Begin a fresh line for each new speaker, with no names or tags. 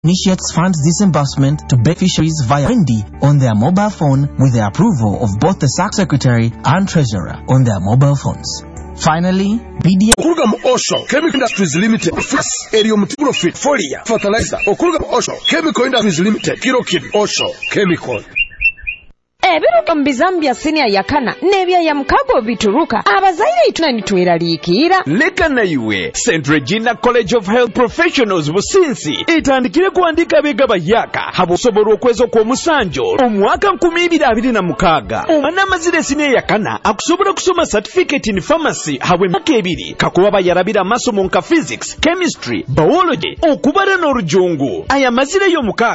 initiates funds disbursement to beneficiaries via Wendy on their mobile phone with the approval of both the SAC Secretary and Treasurer on their mobile phones. Finally, media
Okuluga mu Osho Chemical Industries Limited Erium Profit Folia Fertilizer Okuluga mu Osho Chemical Industries Limited Kirokin Osho Chemical
Ebiruka mbizambia senior yakana nebya ya mkago bituruka abazaire ituna nitweraliikira
leka na iwe St. Regina College of Health Professionals businsi itandikire kuandika bega bayaka habusobora okwezo kwa musanjo omwaka 2026 omwana mazire senior yakana akusobora kusoma certificate in pharmacy hawe mwaka 2 kakuba bayarabira masomo nka physics chemistry biology okubara n'orujungu aya mazire yo mukaga